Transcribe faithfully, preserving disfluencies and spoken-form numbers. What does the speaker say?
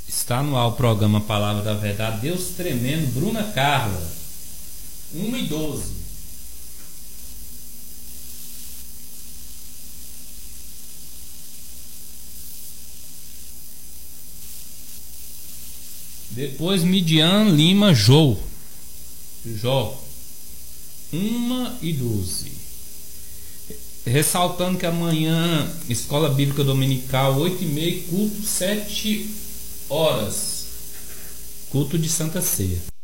Está no ar o programa Palavra da Verdade. Deus Tremendo, Bruna Carla, uma e doze. Depois Midian Lima Jô, Jó, uma e doze. Ressaltando que amanhã, Escola Bíblica Dominical, oito e meia, culto sete horas, culto de Santa Ceia.